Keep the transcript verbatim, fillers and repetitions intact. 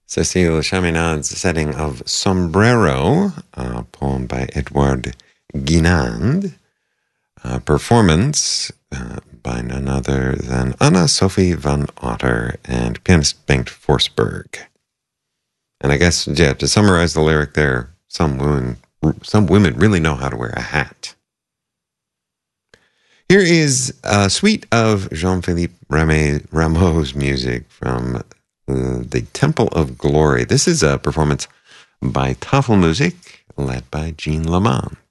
Cécile Chaminade's setting of Sombrero, a poem by Edouard Guinand, a performance uh, by none other than Anna-Sophie van Otter and pianist Bengt Forsberg. And I guess, yeah, to summarize the lyric there, some women, some women really know how to wear a hat. Here is a suite of Jean-Philippe Rameau's music from uh, the Temple of Glory. This is a performance by Tafelmusik, led by Jean Lamont.